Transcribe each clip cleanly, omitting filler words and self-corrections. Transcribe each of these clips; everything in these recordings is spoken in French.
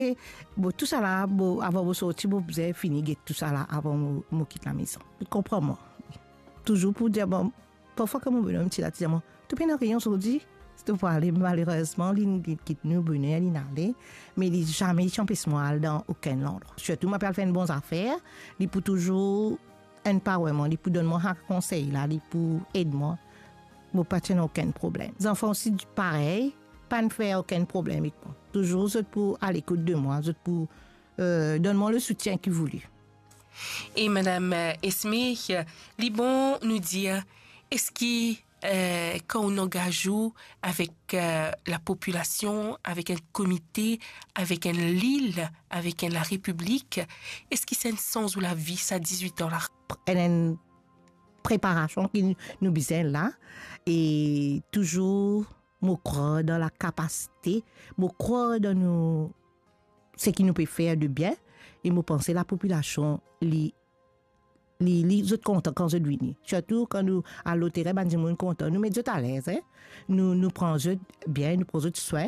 Et bon, tout ça là, bon, avant de sortir, bon, vous avez fini tout ça là avant de quitter la maison. Tu comprends moi? Toujours pour dire, bon, parfois quand mon bonhomme, tu dis, bon, tu peux rien aujourd'hui? C'est pour aller, malheureusement, il quitte nous, bonheur, il n'allait, mais il jamais champis moi dans aucun endroit. Surtout, moi, je fais une bonne affaire, il peut toujours, un pas vraiment, il peut donner moi un conseil là, il peut aider moi, pour pas tenir aucun problème. Les enfants aussi, pareil, pas ne faire aucun problème avec moi. Toujours, je pour à l'écoute de moi, je pour donne-moi le soutien qu'il voulait. Et Madame Esme, Libon nous dit, est-ce que quand on engage avec la population, avec un comité, avec un l'île, avec la République, est-ce que c'est un sens où la vie, ça 18 ans là? Elle a une préparation qui nous besoin là et toujours me croire dans la capacité, me croire dans nous, ce qui nous peut faire de bien et me penser la population les autres contents quand je viens. Surtout quand nous à l'hôtel, ben nous contents, nous mettons à l'aise, hein? Nous prenons bien, nous prenons soin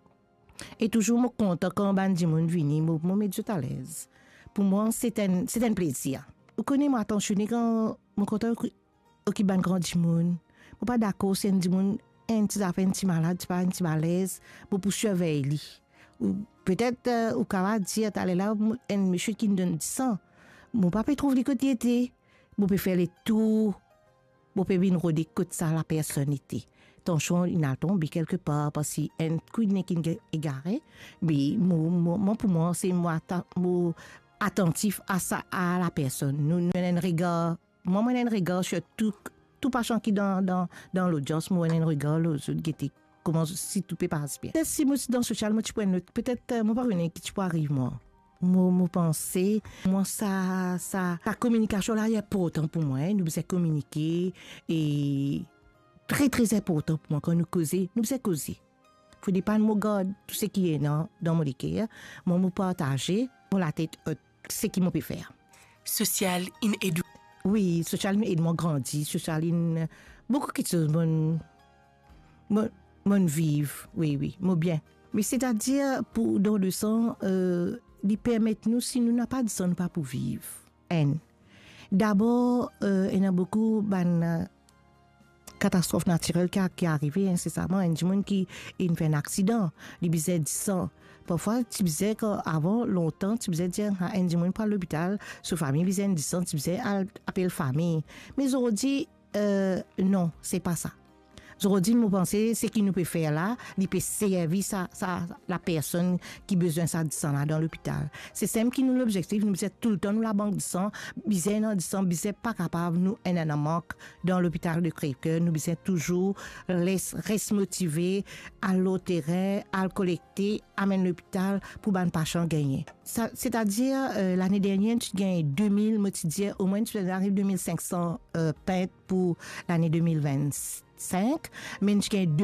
et toujours me content quand ben nous viens, me mettons à l'aise. Pour moi, c'est un plaisir. Vous connaissez moi attentionné quand me content qui ban grand monde. Moi pas d'accord c'est un monde un petit affaire un petit malade, pas un petit malaise pour surveiller. Ou peut-être au cas dire aller là un monsieur qui nous donne 100. Mon papa trouve les côtés était. Mon peut faire les tours. Mon peut venir rôder côté ça la personnalité. Ton choix il a tombé quelque part parce que un coup de qui est égaré, mais moi pour moi c'est moi attentif à ça à la personne. Nous un regard, moi un regard sur tout patient qui dans l'audience, moi un regard l'autre qui était comment si tout peut pas bien. Si moi dans social moi tu peux peut-être moi pas venir qui tu peux arriver moi. Moi penser moi ça la communication là est important pour moi, nous devons communiquer et très très important pour moi quand nous causer, nous devons causer. Faut pas nous garder tout ce qui est dans mon cœur, moi me partager pour la tête ce qui me peut faire. Social in edu. Oui, social in moi grandi, social in beaucoup de choses mon vivre, oui, mon bien. Mais c'est-à-dire pour dans le sens lui permettre nous si nous n'a pas de sang pas pour vivre. D'abord il y a beaucoup catastrophe naturelle qui est arrivée incessamment, un monde qui fait un accident, il disait 10 ans. Parfois tu disais qu'avant longtemps tu disais dire un monde pas l'hôpital, sa famille disait 10 ans, tu disais appelle famille. Mais aujourd'hui non, c'est pas ça. Aujourd'hui, nous pensons ce qu'il nous peut faire là, il peut servir la personne qui a besoin de ça là dans l'hôpital. C'est ça qui nous l'objectif, nous sommes tout le temps nous la banque de sang, bizarre pas capable nous un manque dans l'hôpital de Crèvecoeur, nous sommes toujours reste motivés à l'autre à le collecter, amener l'hôpital pour ban patient gagner. C'est-à-dire l'année dernière tu gagnes 2000, moi tu dis au moins tu arrives 2500 peintes pour l'année 2025. Mais j'ai gagné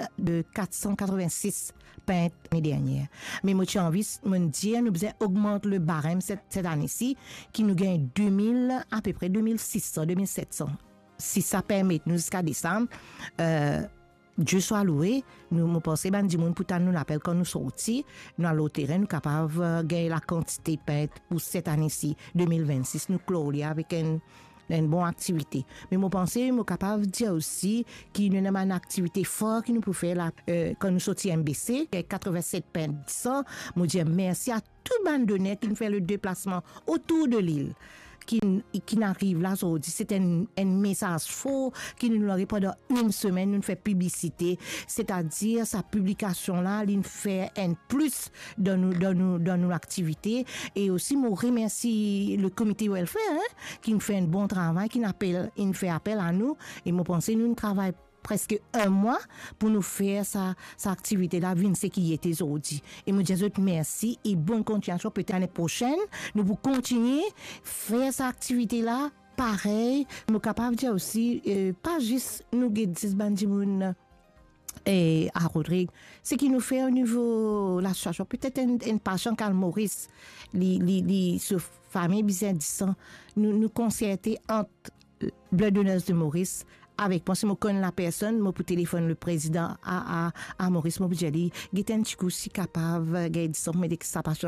2486 peintes l'année dernière. Mais moi, j'ai envie de me dire, nous devons augmenter le barème cette année-ci, qui nous gagne 2000, à peu près 2600, 2700. Si ça permet nous jusqu'à décembre, Dieu soit loué, nous pensons que nous nous l'appel quand nous sortis, nous allons au terrain, nous sommes capables de gagner la quantité de peintes pour cette année-ci, 2026. Nous clôturons avec une bonne activité. Mais moi pensais, moi capable de dire aussi qu'il y a une activité forte qui nous peut faire là, quand nous sortis MBC, 87 peintes 100, moi dire merci à tout bande de net qui nous fait le déplacement autour de l'île. Qui n'arrive là aujourd'hui, c'est un message faux qui nous l'aurait pendant une semaine, nous fait publicité, c'est-à-dire sa publication là, il fait un plus dans nos activités et aussi moi remercie le comité welfare qui nous fait un bon travail, qui nous fait appel à nous et moi pensais nous travaillons presque un mois pour nous faire sa activité là, ce qui était aujourd'hui. Et me disais merci et bonne continuation peut-être l'année prochaine. Nous pour continuer faire cette activité là, pareil. Nous capable de dire aussi, pas juste nous guider bandimoun et à Rodrigue, ce qui nous fait au niveau la situation peut-être une patient Carl Maurice, ce famille bizarre nous concerter entre Blood Donors de Maurice avec moi, si je connais la personne, je peux téléphoner le président à Maurice, je peux dire, il y a un petit coup si capable, il y a des médicaments